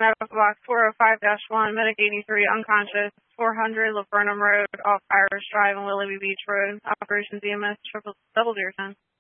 Medical box 405-1, medic 83, unconscious, 400 Laburnum Road, off Irish Drive and Willoughby Beach Road. Operations EMS, triple double 010.